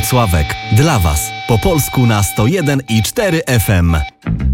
Włocławek. Dla Was. Po polsku na 101,4 FM.